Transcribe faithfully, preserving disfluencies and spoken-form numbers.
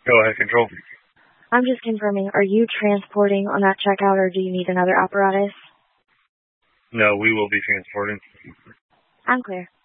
Go ahead, Control. I'm just confirming, are you transporting on that checkout, or do you need another apparatus? No, we will be transporting. I'm clear.